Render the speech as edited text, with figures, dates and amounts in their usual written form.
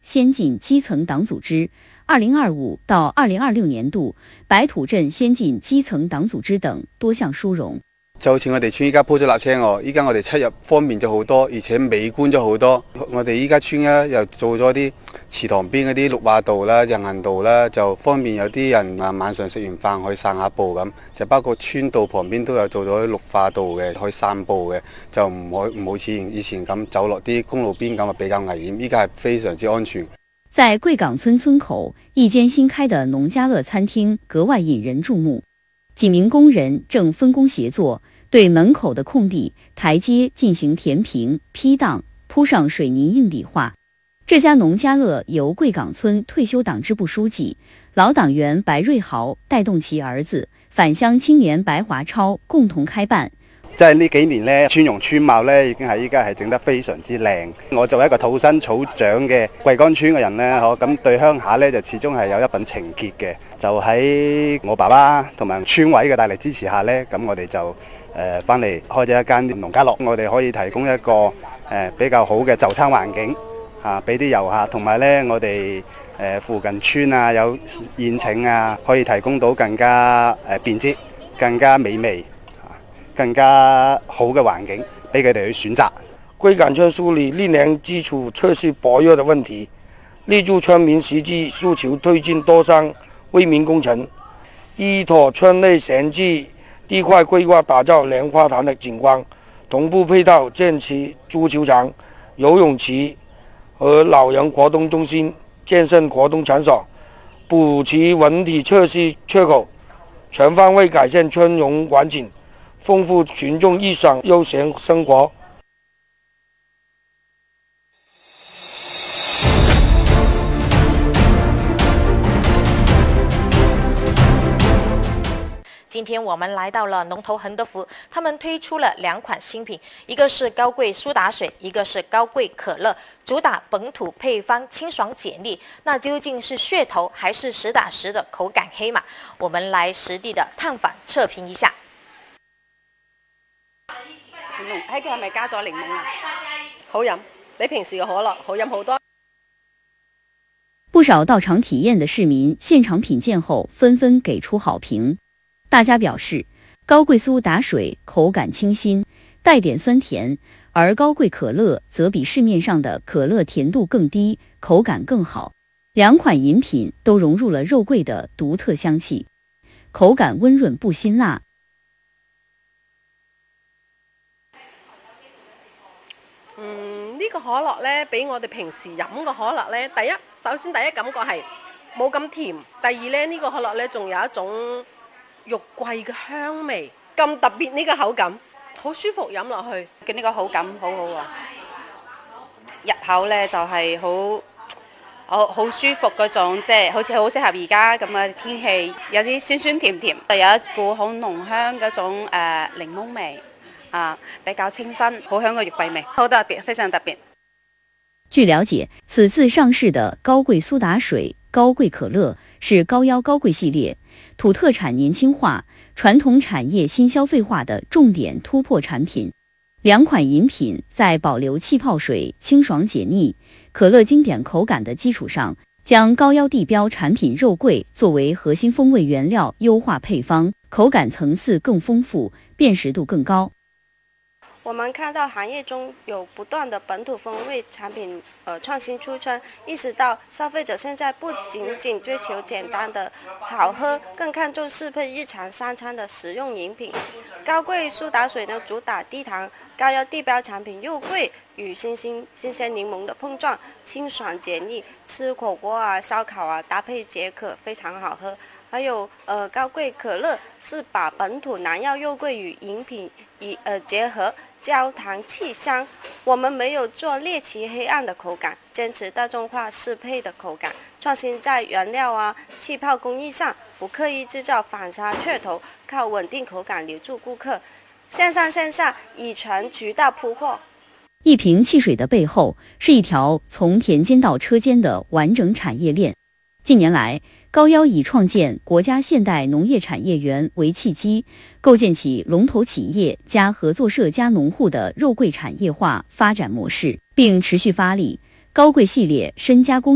先进基层党组织，2025到2026年度白土鎮先進基層黨組織等多項殊榮。 就好似我哋村依家鋪咗瀝青喎，依家我哋出入方便咗好多，而且美觀咗好多。我哋依家村咧又做咗啲池塘邊嗰啲綠化道啦、人行道啦，就方便有啲人晚上食完飯可以散下步咁。就包括村道旁邊都有做咗啲綠化道嘅，可以散步嘅，就唔好似以前咁走落啲公路邊咁啊，比較危險。依家係非常之安全。 在貴港村村口，一間新開的農家樂餐廳格外引人注目。幾名工人正分工協作，對門口的空地、台階進行填平、批盪，鋪上水泥硬底畫。這家農家樂由貴港村退休黨支部書記、老黨員白瑞豪帶動其兒子返鄉青年白華超共同開辦。 即係呢幾年呢，村容村貌呢已經係依家係整得非常之靚。我作為一個土生土長嘅貴江村嘅人呢，咁對鄉下呢就始終係有一份情結嘅。就喺我爸爸同埋村委嘅大力支持下呢，咁我哋就翻嚟開咗一間農家樂。我哋可以提供一個比較好嘅就餐環境嚇，俾啲遊客，同埋呢我哋附近村啊有宴請啊，可以提供到更加便捷、更加美味、更加好嘅環境俾佢哋去選擇。 貴港村梳理歷年基礎設施薄弱的問題，立足村民實際訴求，推進多項為民工程，依託村內閒置地塊規劃打造蓮花潭的景觀，同步配套建設足球場、游泳池和老人活動中心、健身活動場所，補齊文體設施缺口，全方位改善村容環境，豐富群眾日常悠閒生活。 今天我們來到了龍頭亨德福，他們推出了兩款新品，一個是高貴蘇打水，一個是高貴可樂，主打本土配方，清爽解膩。那究竟是噱頭還是實打實的口感黑馬？我們來實地的探訪測評一下。 喺佢係咪加咗檸檬啊？好飲，比平時嘅可樂好飲好多。 不少到場體驗的市民現場品鑑後紛紛給出好評。大家表示，高貴蘇打水口感清新，帶點酸甜，而高貴可樂則比市面上的可樂甜度更低，口感更好。兩款飲品都融入了肉桂的獨特香氣，口感溫潤不辛辣。 呢個可樂呢，比我哋平時飲嘅可樂呢，首先第一感覺係冇咁甜，第二呢，呢個可樂呢仲有一種肉桂嘅香味，咁特別呢個口感，好舒服飲落去嘅呢個口感好好啊！入口呢就係好舒服嗰種，即係好似好適合而家咁嘅天氣，有啲酸酸甜甜，有一股好濃香嗰種檸檬味比較清新，好香嘅肉桂味，好特別，非常特別。 據了解，此次上市的高貴蘇打水、高貴可樂是高腰高貴系列，土特產年輕化、傳統產業新消費化的重點突破產品。兩款飲品在保留氣泡水清爽解膩、可樂經典口感的基礎上，將高腰地標產品肉桂作為核心風味原料優化配方，口感層次更豐富，辨識度更高。 我們看到行業中有不斷的本土風味產品創新出圈，意識到消費者現在不僅僅追求簡單的好喝，更看重適配日常三餐的實用飲品。高貴蘇打水呢，主打低糖高腰地標產品肉桂與新鮮檸檬的碰撞，清爽解膩，吃火鍋燒烤搭配解渴，非常好喝。還有高貴可樂是把本土南藥肉桂與飲品結合，焦糖氣香。我們沒有做獵奇黑暗的口感，堅持大眾化適配的口感，創新在原料氣泡工藝上，不刻意製造反差噱頭，靠穩定口感留住顧客。線上線下以全渠道鋪貨。 一瓶汽水的背後是一條從田間到車間的完整產業鏈。近年來，高腰以創建國家現代農業產業園為契機，構建起龍頭企業加合作社加農戶的肉桂產業化發展模式，並持續發力高貴系列深加工